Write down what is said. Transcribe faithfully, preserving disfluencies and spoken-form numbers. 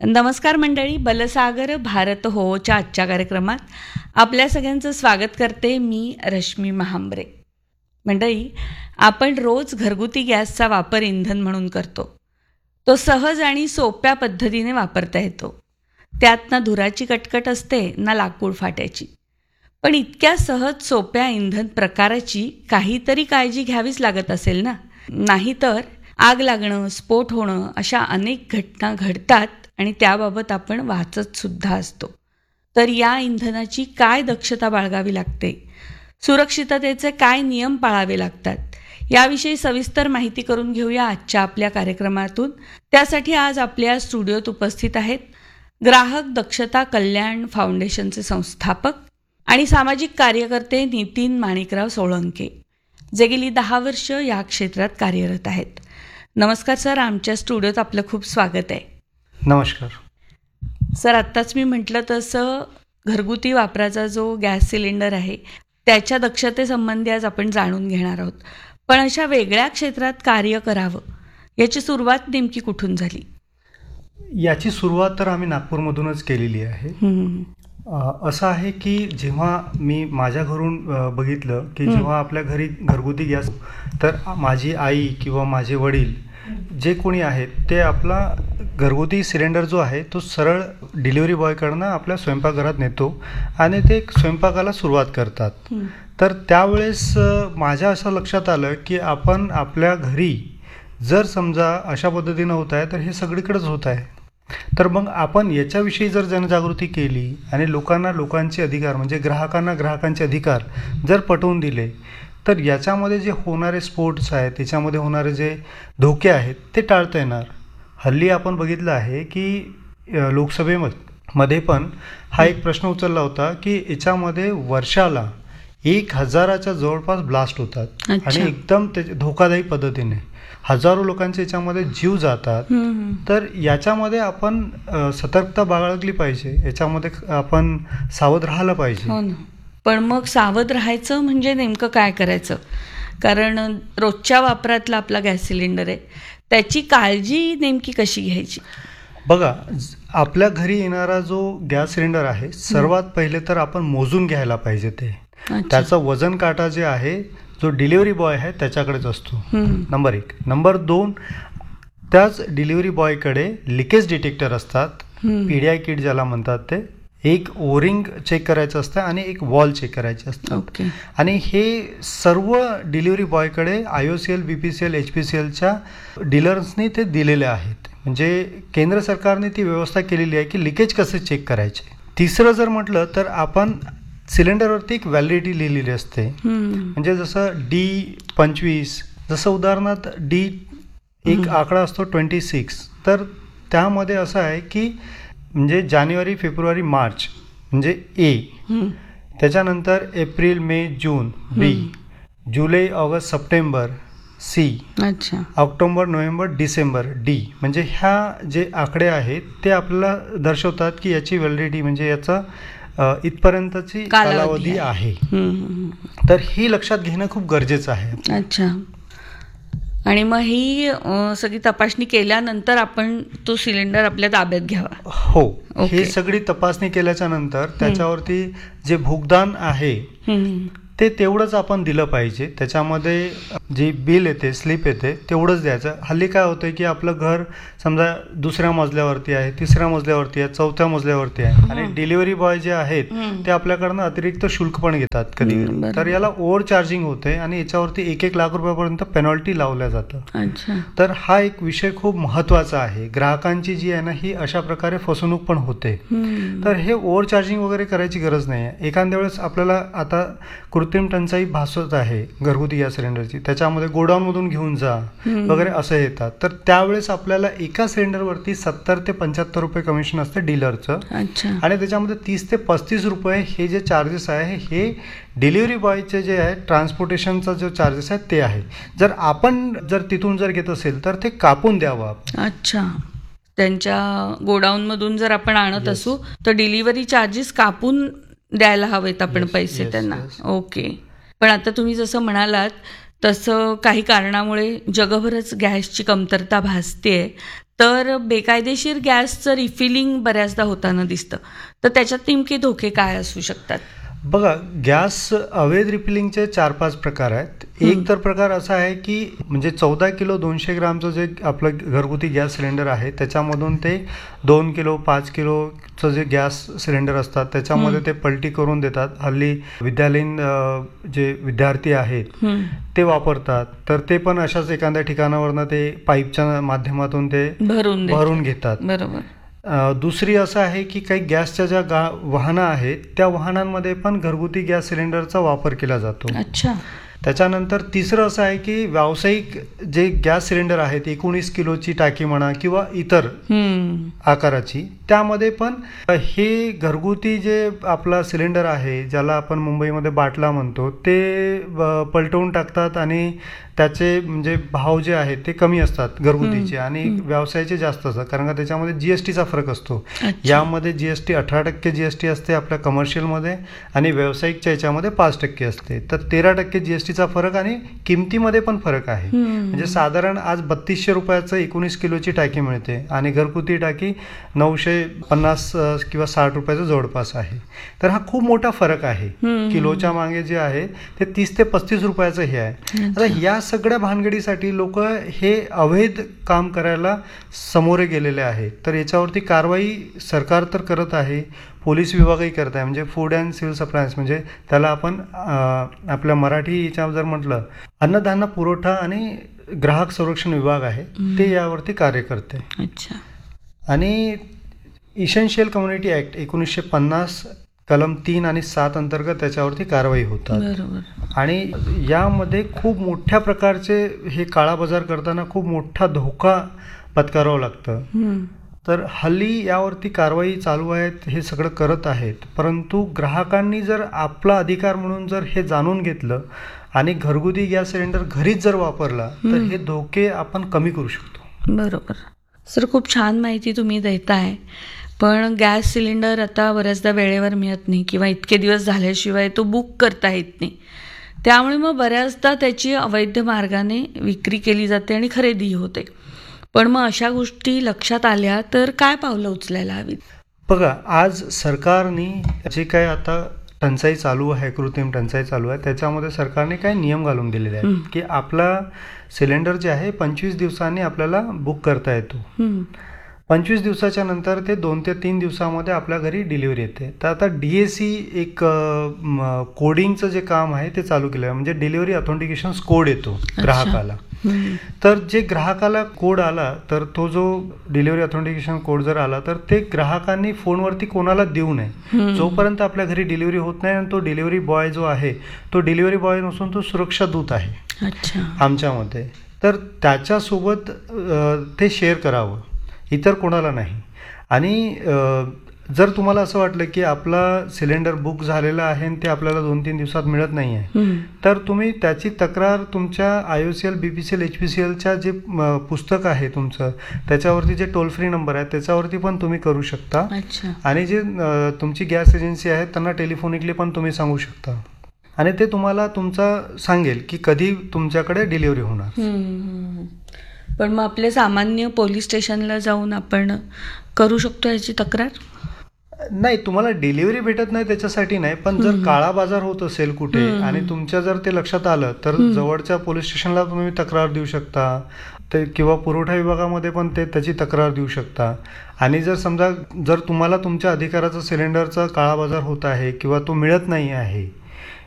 नमस्कार मंडळी, बलसागर भारत होच्या आजच्या कार्यक्रमात आपल्या सगळ्यांचं स्वागत करते मी रश्मी महांबरे. मंडळी, आपण रोज घरगुती गॅसचा वापर इंधन म्हणून करतो. तो सहज आणि सोप्या पद्धतीने वापरता येतो. त्यात ना धुराची कटकट असते ना लाकूड फाट्याची. पण इतक्या सहज सोप्या इंधन प्रकाराची काहीतरी काळजी घ्यावीच लागत असेल ना. नाहीतर आग लागणं, स्फोट होणं अशा अनेक घटना घडतात आणि त्याबाबत आपण वाचत सुद्धा असतो. तर या इंधनाची काय दक्षता बाळगावी लागते, सुरक्षिततेचे काय नियम पाळावे लागतात, याविषयी सविस्तर माहिती करून घेऊया आजच्या आपल्या कार्यक्रमातून. त्यासाठी आज आपल्या स्टुडिओत उपस्थित आहेत ग्राहक दक्षता कल्याण फाउंडेशनचे संस्थापक आणि सामाजिक कार्यकर्ते नितीन माणिकराव सोळंके, जे गेली दहा वर्ष या क्षेत्रात कार्यरत आहेत. नमस्कार सर, आमच्या स्टुडिओत आपलं खूप स्वागत आहे. नमस्कार सर. आत्ताच मी म्हटलं तसं घरगुती वापराचा जो गॅस सिलेंडर आहे त्याच्या दक्षतेसंबंधी आज आपण जाणून घेणार आहोत. पण अशा वेगळ्या क्षेत्रात कार्य करावं याची सुरुवात नेमकी कुठून झाली? याची सुरुवात तर आम्ही नागपूरमधूनच केलेली आहे. असं आहे की जेव्हा मी माझ्या घरून बघितलं की जेव्हा आपल्या घरी घरगुती गॅस, तर माझी आई किंवा माझे वडील जे कोणी आहेत ते आपला घरगुती सिलेंडर जो आहे तो सरळ डिलिव्हरी बॉयकडनं आपल्या स्वयंपाकघरात नेतो आणि ते स्वयंपाकाला सुरुवात करतात. तर त्यावेळेस माझ्या असं लक्षात आलं की आपण आपल्या घरी जर समजा अशा पद्धतीनं होत आहे तर हे सगळीकडेच होत आहे. तर मग आपण याच्याविषयी जर जनजागृती केली आणि लोकांना लोकांचे अधिकार म्हणजे ग्राहकांना ग्राहकांचे अधिकार जर पटवून दिले तर याच्यामध्ये जे होणारे स्पोर्ट्स आहेत, त्याच्यामध्ये होणारे जे धोके आहेत ते टाळता येणार. हल्ली आपण बघितलं आहे की लोकसभेमध्ये पण हा एक प्रश्न उचलला होता की याच्यामध्ये वर्षाला एक हजाराच्या जवळपास ब्लास्ट होतात आणि एकदम ते धोकादायी पद्धतीने हजारो लोकांचे याच्यामध्ये जीव जातात. तर याच्यामध्ये आपण सतर्कता बाळगली पाहिजे, याच्यामध्ये आपण सावध राहिलं पाहिजे. पण मग सावध राहायचं म्हणजे नेमकं काय करायचं? कारण रोजच्या वापरातला आपला गॅस सिलेंडर आहे, त्याची काळजी नेमकी कशी घ्यायची? बघा, आपल्या घरी येणारा जो गॅस सिलेंडर आहे सर्वात पहिले तर आपण मोजून घ्यायला पाहिजे. ते त्याचं वजन काटा जे आहे जो डिलिव्हरी बॉय आहे त्याच्याकडेच असतो, नंबर एक. नंबर दोन, त्याच डिलिव्हरी बॉयकडे लिकेज डिटेक्टर असतात, पीडीआय किट ज्याला म्हणतात. ते एक ओरिंग चेक करायचं असतं आणि एक वॉल चेक करायचे असतात. आणि हे सर्व delivery बॉयकडे I O C L, B P C L, H P C एलच्या डीलर्सनी ते दिलेले आहेत. म्हणजे केंद्र सरकारने ती व्यवस्था केलेली आहे की लिकेज कसे चेक करायचे. तिसरं जर म्हटलं तर आपण सिलेंडरवरती एक व्हॅलिडिटी लिहिलेली असते. म्हणजे जसं डी पंचवीस, जसं उदाहरणार्थ डी एक आकडा असतो ट्वेंटी सिक्स, तर त्यामध्ये असं आहे की म्हणजे जानेवारी, फेब्रुवारी, मार्च म्हणजे ए, त्याच्यानंतर एप्रिल, मे, जून बी, जुलै, ऑगस्ट, सप्टेंबर सी, अच्छा, ऑक्टोबर, नोव्हेंबर, डिसेंबर डी. म्हणजे ह्या जे आकडे आहेत ते आपल्याला दर्शवतात की याची व्हॅलिडिटी म्हणजे याचा इथपर्यंतची कालावधी आहे. तर ही लक्षात घेणं खूप गरजेचं आहे. अच्छा. आणि मग ही सगळी तपासणी केल्यानंतर आपण तो सिलेंडर आपल्या ताब्यात घ्यावा? हो, ही सगळी तपासणी केल्याच्या नंतर त्याच्यावरती जे भुगतान आहे ते तेवढंच आपण दिलं पाहिजे. त्याच्यामध्ये जे बिल येते, स्लिप येते तेवढंच द्यायचं. हल्ली काय होतं की आपलं घर समजा दुसऱ्या मजल्यावरती आहे, तिसऱ्या मजल्यावरती आहे, चौथ्या मजल्यावरती आहे आणि डिलिव्हरी बॉय जे आहेत ते आपल्याकडनं अतिरिक्त शुल्क पण घेतात कधी. तर याला ओव्हर चार्जिंग होते आणि याच्यावरती एक एक लाख रुपयापर्यंत पेनॉल्टी लावल्या जातं. तर हा एक विषय खूप महत्वाचा आहे. ग्राहकांची जी आहे ना ही अशा प्रकारे फसवणूक पण होते. तर हे ओव्हर चार्जिंग वगैरे करायची गरज नाही आहे. एखाद्या वेळेस आपल्याला आता कृत्रिम टंचाई भासत आहे घरगुती गॅस सिलेंडरची, त्याच्यामध्ये गोडाऊन मधून घेऊन जा वगैरे असं येतात. तर त्यावेळेस आपल्याला एका सिलेंडरवरती सत्तर ते पंच्याहत्तर रुपये कमिशन असते डीलरचं. आणि त्याच्यामध्ये तीस ते पस्तीस रुपये हे जे चार्जेस आहे हे डिलिव्हरी बॉयचे जे आहे ट्रान्सपोर्टेशनचा जो चार्जेस आहे ते आहे. जर आपण जर तिथून जर घेत असेल तर ते कापून द्यावं. अच्छा, त्यांच्या गोडाऊन मधून जर आपण आणत असू तर डिलिव्हरी चार्जेस कापून द्यायला हवेत आपण पैसे त्यांना. ओके. पण आता तुम्ही जसं म्हणालात तसं काही कारणामुळे जगभरच गॅसची कमतरता भासतेय, तर बेकायदेशीर गॅसचं रिफिलिंग बऱ्याचदा होताना दिसतं, तर त्याच्यात नेमके धोके काय असू शकतात? बघा, गॅस अवैध रिफिलिंगचे चार पाच प्रकार आहेत. एक तर प्रकार असा आहे की म्हणजे चौदा किलो दोनशे ग्रामचं जे आपलं घरगुती गॅस सिलेंडर आहे त्याच्यामधून ते दोन किलो पाच किलोचं जे गॅस सिलेंडर असतात त्याच्यामध्ये ते पलटी करून देतात. हल्ली विद्यालयीन जे विद्यार्थी आहेत ते वापरतात, तर ते पण अशाच एखाद्या ठिकाणावरनं ते पाईपच्या माध्यमातून ते भरून भरून घेतात. बरोबर. दुसरी असं आहे की काही गॅसच्या ज्या गा वाहनं आहेत त्या वाहनांमध्ये पण घरगुती गॅस सिलेंडरचा वापर केला जातो. अच्छा. त्याच्यानंतर तिसरं असं आहे की व्यावसायिक जे गॅस सिलेंडर आहेत, एकोणीस किलोची टाकी म्हणा किंवा इतर आकाराची, त्यामध्ये पण हे घरगुती जे आपला सिलेंडर आहे ज्याला आपण मुंबईमध्ये बाटला म्हणतो ते पलटवून टाकतात आणि त्याचे म्हणजे भाव जे आहेत ते कमी असतात घरगुतीचे आणि व्यवसायाचे जास्त असतात, कारण का त्याच्यामध्ये जीएसटीचा फरक असतो. यामध्ये जीएसटी अठरा टक्के जीएसटी असते आपल्या कमर्शियलमध्ये आणि व्यावसायिकच्या याच्यामध्ये पाच टक्के असते. तर तेरा टक्के जीएसटीचा फरक आणि किमतीमध्ये पण फरक आहे. म्हणजे साधारण आज बत्तीसशे रुपयाचं एकोणीस किलोची टाकी मिळते आणि घरगुती टाकी नऊशे पन्नास किंवा साठ रुपयाचं जवळपास आहे. तर हा खूप मोठा फरक आहे. किलोच्या मागे जे आहे ते तीस ते पस्तीस रुपयाचं हे आहे. आता या सगळ्या भानगडीसाठी लोक हे अवैध काम करायला समोरे गेलेले आहेत. तर याच्यावरती कारवाई सरकार तर करत आहे, पोलीस विभागही करत आहे. म्हणजे फूड अँड सिव्हिल सप्लायन्स, म्हणजे त्याला आपण आपल्या मराठी याच्या जर म्हटलं अन्नधान्य पुरवठा आणि ग्राहक संरक्षण विभाग आहे, ते यावरती कार्य करते. अच्छा. आणि इसेन्शियल कम्युनिटी ऍक्ट एकोणीसशे पन्नास कलम तीन आणि सात अंतर्गत त्याच्यावरती कारवाई होतात. आणि यामध्ये खूप मोठ्या प्रकारचे हे काळा बाजार करताना खूप मोठा धोका पत्करावं लागतं. तर हल्ली यावरती कारवाई चालू आहेत, हे सगळं करत आहेत. परंतु ग्राहकांनी जर आपला अधिकार म्हणून जर हे जाणून घेतलं आणि घरगुती गॅस सिलेंडर घरीच जर वापरला तर हे धोके आपण कमी करू शकतो. बरोबर. सर, खूप छान माहिती तुम्ही देताय. पण गॅस सिलेंडर आता बऱ्याचदा वेळेवर मिळत नाही किंवा इतके दिवस झाल्याशिवाय तो बुक करता येत नाही, त्यामुळे मग बऱ्याचदा त्याची अवैध मार्गाने विक्री केली जाते आणि खरेदी होते. पण मग अशा गोष्टी लक्षात आल्या तर काय पावलं उचलायला हवीत? बघा, आज सरकारने जे काय आता टंचाई चालू आहे, कृत्रिम टंचाई चालू आहे, त्याच्यामध्ये सरकारने काही नियम घालून दिलेले आहेत की आपला सिलेंडर जे आहे पंचवीस दिवसांनी आपल्याला बुक करता येतो. पंचवीस दिवसाच्या नंतर ते दोन ते तीन दिवसामध्ये आपल्या घरी डिलिव्हरी येते. तर आता डी ए सी एक कोडिंगचं जे काम आहे ते चालू केलं आहे. म्हणजे डिलिव्हरी ऑथेंटिकेशन कोड येतो ग्राहकाला. तर जे ग्राहकाला कोड आला तर तो जो डिलिव्हरी ऑथेंटिकेशन कोड जर आला तर ते ग्राहकांनी फोनवरती कोणाला देऊ नये जोपर्यंत आपल्या घरी डिलिव्हरी होत नाही. आणि तो डिलिव्हरी बॉय जो आहे तो डिलिव्हरी बॉय नसून तो सुरक्षा दूत आहे आमच्यामध्ये. तर त्याच्यासोबत ते शेअर करावं, इतर कोणाला नाही. आणि जर तुम्हाला असं वाटलं की आपला सिलेंडर बुक झालेला आहे आणि ते आपल्याला दोन तीन दिवसात मिळत नाही आहे, तर तुम्ही त्याची तक्रार तुमच्या I O C L, B P C L, H P C एलच्या जे पुस्तक आहे तुमचं त्याच्यावरती जे टोल फ्री नंबर आहे त्याच्यावरती पण तुम्ही करू शकता. आणि जे तुमची गॅस एजन्सी आहे त्यांना टेलिफोनिकली पण तुम्ही सांगू शकता आणि ते तुम्हाला तुमचा सांगेल की कधी तुमच्याकडे डिलिव्हरी होणार. पण मग आपल्या सामान्य पोलीस स्टेशनला जाऊन आपण करू शकतो याची तक्रार? नाही, तुम्हाला डिलिव्हरी भेटत नाही त्याच्यासाठी नाही, पण जर काळा बाजार होत असेल कुठे आणि तुमच्या जर ते लक्षात आलं तर जवळच्या पोलीस स्टेशनला तुम्ही तक्रार देऊ शकता ते, किंवा पुरवठा विभागामध्ये पण ते त्याची तक्रार देऊ शकता. आणि जर समजा जर तुम्हाला तुमच्या अधिकाराचा सिलेंडरचा काळा बाजार होत आहे किंवा तो मिळत नाही आहे